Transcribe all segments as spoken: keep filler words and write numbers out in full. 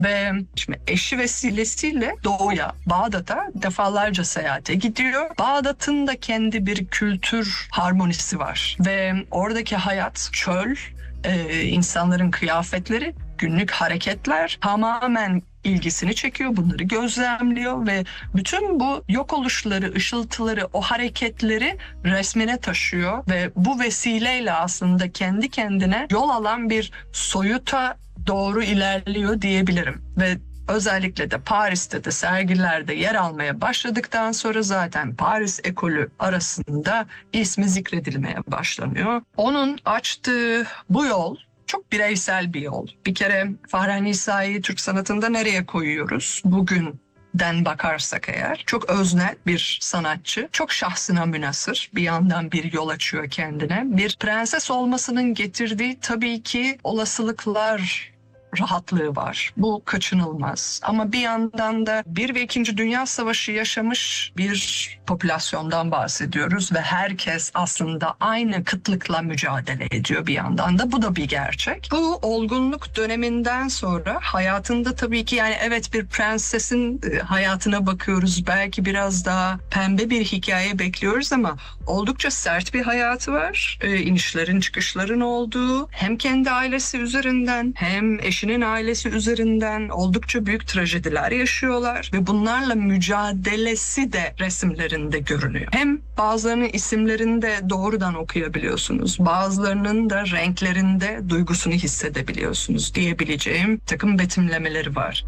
Ve şimdi eşi vesilesiyle Doğu'ya, Bağdat'a defalarca seyahate gidiyor. Bağdat'ın da kendi bir kültür harmonisi var. Ve oradaki hayat, çöl, e, insanların kıyafetleri, günlük hareketler tamamen ilgisini çekiyor, bunları gözlemliyor ve bütün bu yok oluşları, ışıltıları, o hareketleri resmine taşıyor ve bu vesileyle aslında kendi kendine yol alan bir soyuta doğru ilerliyor diyebilirim. Ve özellikle de Paris'te de sergilerde yer almaya başladıktan sonra zaten Paris ekolü arasında ismi zikredilmeye başlanıyor. Onun açtığı bu yol çok bireysel bir yol. Bir kere Fahri Nisa'yı Türk sanatında nereye koyuyoruz? Bugünden bakarsak eğer çok öznel bir sanatçı, çok şahsına münhasır, bir yandan bir yol açıyor kendine. Bir prenses olmasının getirdiği tabii ki olasılıklar, rahatlığı var. Bu kaçınılmaz. Ama bir yandan da bir ve ikinci Dünya Savaşı yaşamış bir popülasyondan bahsediyoruz ve herkes aslında aynı kıtlıkla mücadele ediyor bir yandan da. Bu da bir gerçek. Bu olgunluk döneminden sonra hayatında tabii ki yani evet bir prensesin hayatına bakıyoruz. Belki biraz daha pembe bir hikaye bekliyoruz ama oldukça sert bir hayatı var. E, inişlerin çıkışların olduğu, hem kendi ailesi üzerinden hem eşi Eşinin ailesi üzerinden oldukça büyük trajediler yaşıyorlar ve bunlarla mücadelesi de resimlerinde görünüyor. Hem bazılarının isimlerinde doğrudan okuyabiliyorsunuz, bazılarının da renklerinde duygusunu hissedebiliyorsunuz diyebileceğim takım betimlemeleri var.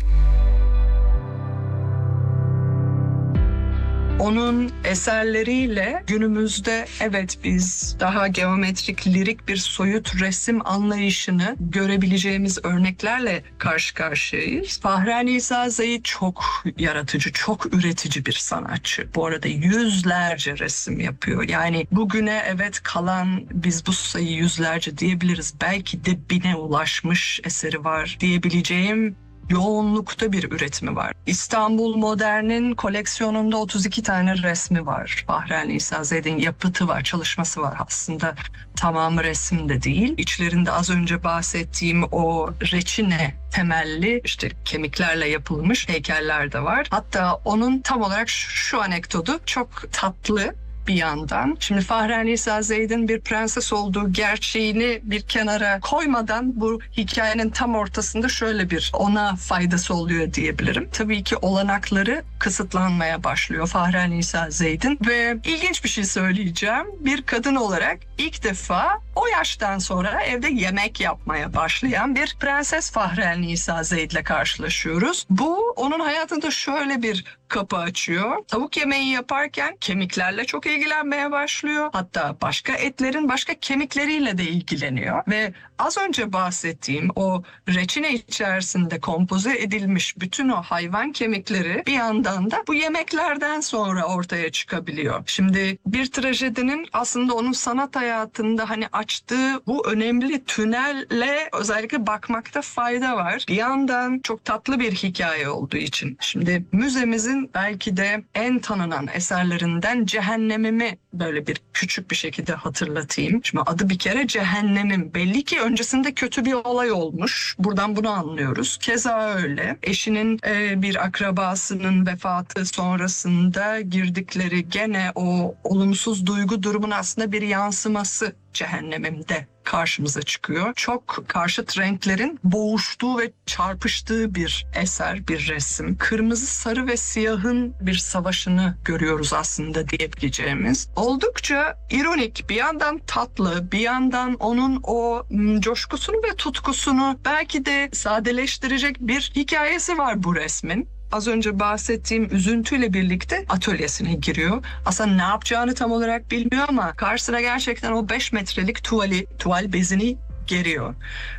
Onun eserleriyle günümüzde evet biz daha geometrik, lirik bir soyut resim anlayışını görebileceğimiz örneklerle karşı karşıyayız. Fahri Nisa Zeyit çok yaratıcı, çok üretici bir sanatçı. Bu arada yüzlerce resim yapıyor. Yani bugüne evet kalan biz bu sayı yüzlerce diyebiliriz. Belki de bine ulaşmış eseri var diyebileceğim yoğunlukta bir üretimi var. İstanbul Modern'in koleksiyonunda otuz iki tane resmi var. Fahri Nisa Zeyit'in yapıtı var, çalışması var aslında. Tamamı resim de değil. İçlerinde az önce bahsettiğim o reçine temelli işte kemiklerle yapılmış heykeller de var. Hatta onun tam olarak şu, şu anekdotu çok tatlı. Bir yandan. Şimdi Fahri Nisa Zeyit'in bir prenses olduğu gerçeğini bir kenara koymadan bu hikayenin tam ortasında şöyle bir ona faydası oluyor diyebilirim. Tabii ki olanakları kısıtlanmaya başlıyor Fahri Nisa Zeyit'in ve ilginç bir şey söyleyeceğim. Bir kadın olarak ilk defa o yaştan sonra evde yemek yapmaya başlayan bir prenses Fahri Nisa Zeyit'le karşılaşıyoruz. Bu onun hayatında şöyle bir kapı açıyor. Tavuk yemeği yaparken kemiklerle çok ilgilenmeye başlıyor. Hatta başka etlerin başka kemikleriyle de ilgileniyor. Ve az önce bahsettiğim o reçine içerisinde kompoze edilmiş bütün o hayvan kemikleri bir yandan da bu yemeklerden sonra ortaya çıkabiliyor. Şimdi bir trajedinin aslında onun sanat hayatında hani açtığı bu önemli tünelle özellikle bakmakta fayda var. Bir yandan çok tatlı bir hikaye olduğu için. Şimdi müzemizin belki de en tanınan eserlerinden Cehennemimi böyle bir küçük bir şekilde hatırlatayım. Şimdi adı bir kere Cehennemim. Belli ki öncesinde kötü bir olay olmuş. Buradan bunu anlıyoruz. Keza öyle. Eşinin e, bir akrabasının vefatı sonrasında girdikleri gene o olumsuz duygu durumun aslında bir yansıması Cehennemim'de karşımıza çıkıyor. Çok karşıt renklerin boğuştuğu ve çarpıştığı bir eser, bir resim. Kırmızı, sarı ve siyahın bir savaşını görüyoruz aslında diyebileceğimiz. Oldukça ironik, bir yandan tatlı, bir yandan onun o coşkusunu ve tutkusunu belki de sadeleştirecek bir hikayesi var bu resmin. Az önce bahsettiğim üzüntüyle birlikte atölyesine giriyor. Aslında ne yapacağını tam olarak bilmiyor ama karşısına gerçekten o beş metrelik tuvali, tuval bezini geriyor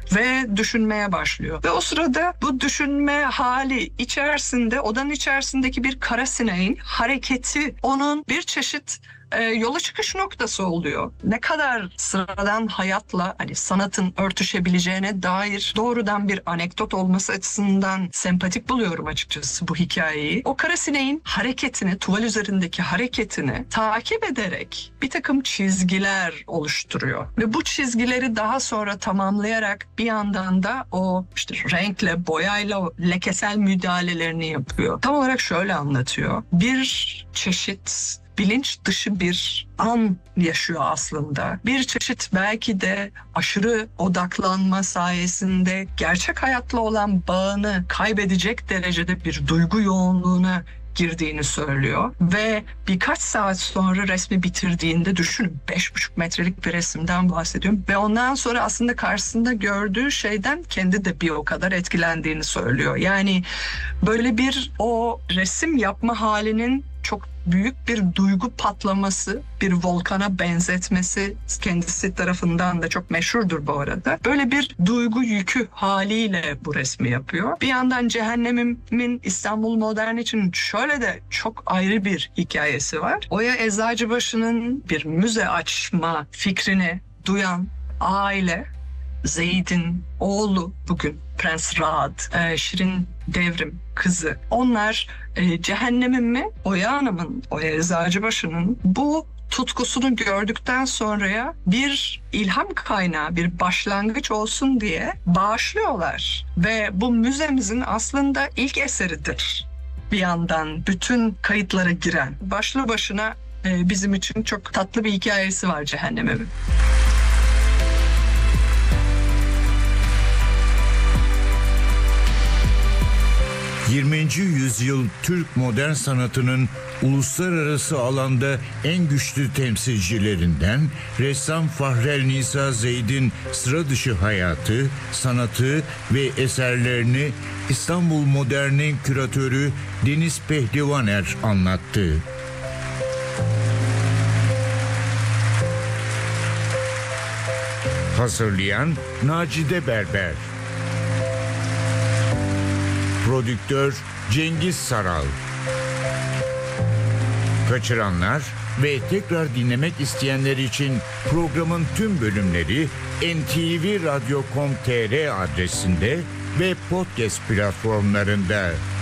ve düşünmeye başlıyor. Ve o sırada bu düşünme hali içerisinde, odanın içerisindeki bir kara sineğin hareketi onun bir çeşit e, yola çıkış noktası oluyor. Ne kadar sıradan hayatla hani sanatın örtüşebileceğine dair doğrudan bir anekdot olması açısından sempatik buluyorum açıkçası bu hikayeyi. O kara sineğin hareketini, tuval üzerindeki hareketini takip ederek bir takım çizgiler oluşturuyor. Ve bu çizgileri daha sonra tamamlayarak bir yandan da o işte renkle, boyayla o lekesel müdahalelerini yapıyor. Tam olarak şöyle anlatıyor. Bir çeşit bilinç dışı bir an yaşıyor aslında. Bir çeşit belki de aşırı odaklanma sayesinde gerçek hayatla olan bağını kaybedecek derecede bir duygu yoğunluğuna girdiğini söylüyor. Ve birkaç saat sonra resmi bitirdiğinde düşünün beş buçuk metrelik bir resimden bahsediyorum. Ve ondan sonra aslında karşısında gördüğü şeyden kendi de bir o kadar etkilendiğini söylüyor. Yani böyle bir o resim yapma halinin çok büyük bir duygu patlaması, bir volkana benzetmesi kendisi tarafından da çok meşhurdur bu arada. Böyle bir duygu yükü haliyle bu resmi yapıyor. Bir yandan Cehennemimin İstanbul Modern için şöyle de çok ayrı bir hikayesi var. Oya Eczacıbaşı'nın bir müze açma fikrini duyan aile, Zeyd'in oğlu bugün Prens Raad, Şirin Devrim kızı. Onlar e, Cehennemimi Oya Hanım'ın, Oya Eczacıbaşı'nın bu tutkusunu gördükten sonraya bir ilham kaynağı, bir başlangıç olsun diye bağışlıyorlar. Ve bu müzemizin aslında ilk eseridir. Bir yandan bütün kayıtlara giren. Başlı başına e, bizim için çok tatlı bir hikayesi var Cehennemimi. yirminci yüzyıl Türk modern sanatının uluslararası alanda en güçlü temsilcilerinden ressam Fahrel Nisa Zeyd'in sıra dışı hayatı, sanatı ve eserlerini İstanbul Modern'in küratörü Deniz Pehlivaner anlattı. Hazırlayan Nacide Berber. Prodüktör Cengiz Saral. Kaçıranlar ve tekrar dinlemek isteyenler için programın tüm bölümleri en te ve radyo nokta com nokta tr adresinde ve podcast platformlarında.